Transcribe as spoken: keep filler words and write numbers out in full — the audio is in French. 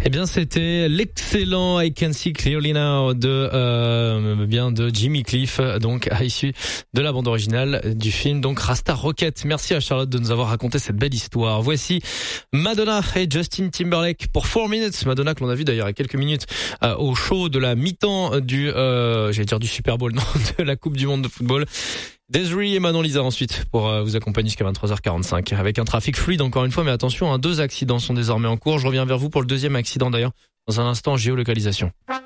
Eh bien, c'était l'excellent I Can See Clearly Now de euh, bien de Jimmy Cliff, donc issu de la bande originale du film donc Rasta Rocket. Merci à Charlotte de nous avoir raconté cette belle histoire. Voici Madonna et Justin Timberlake pour four minutes. Madonna que l'on a vu d'ailleurs il y a quelques minutes euh, au show de la mi-temps du euh, j'allais dire du Super Bowl, non, de la Coupe du monde de football. Desiree et Manon Lisa ensuite pour euh, vous accompagner jusqu'à vingt-trois heures quarante-cinq avec un trafic fluide encore une fois, mais attention, hein, deux accidents sont désormais en cours. Je reviens vers vous pour le deuxième accident d'ailleurs dans un instant, géolocalisation.